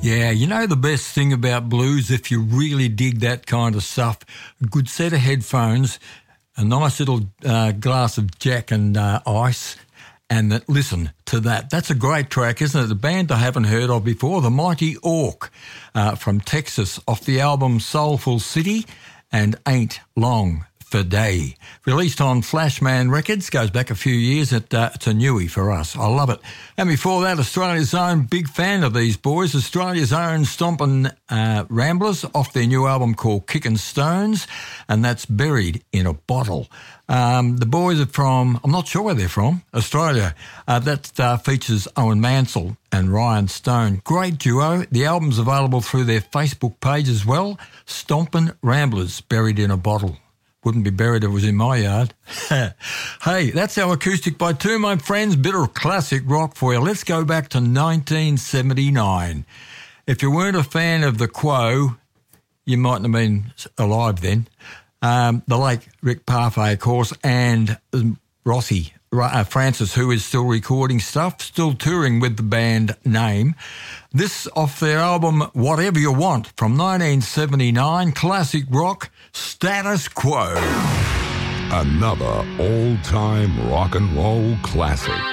Yeah, you know the best thing about blues, if you really dig that kind of stuff, a good set of headphones, a nice little glass of Jack and ice, and listen to that. That's a great track, isn't it? The band I haven't heard of before, the Mighty Orc from Texas, off the album Soulful City and Ain't Long for Day. Released on Flashman Records, goes back a few years. It's a newie for us. I love it. And before that, Australia's own, big fan of these boys, Australia's own Stompin' Ramblers off their new album called Kickin' Stones, and that's Buried in a Bottle. The boys are from, I'm not sure where they're from, Australia. That features Owen Mansell and Ryan Stone. Great duo. The album's available through their Facebook page as well. Stompin' Ramblers, Buried in a Bottle. Wouldn't be buried if it was in my yard. Hey, that's our Acoustic by Two, my friends. Bit of classic rock for you. Let's go back to 1979. If you weren't a fan of The Quo, you mightn't have been alive then. The late Rick Parfait, of course, and Rossi Francis, who is still recording stuff, still touring with the band name. This off their album Whatever You Want from 1979, classic rock, Status Quo. Another all-time rock and roll classic.